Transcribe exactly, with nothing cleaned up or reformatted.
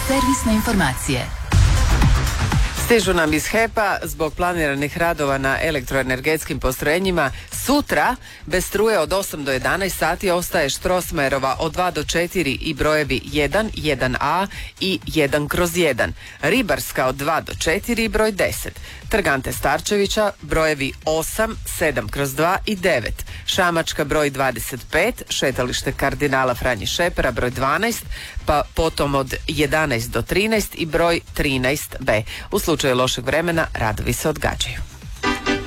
Servisne informacije. Stižu nam iz H E P-a zbog planiranih radova na elektroenergetskim postrojenjima. Sutra bez struje od osam do jedanaest sati ostaje Štrosmajerova od dva do četiri i brojevi jedan, jedan a i jedan kroz jedan. Ribarska od dva do četiri i broj deset. Trg Ante Starčevića brojevi osam, sedam kroz dva i devet. Šamačka broj dvadeset pet, šetalište kardinala Franje Šepera broj dvanaest, pa potom od jedanaest do trinaest i broj trinaest be. U slučaju lošeg vremena radovi se odgađaju.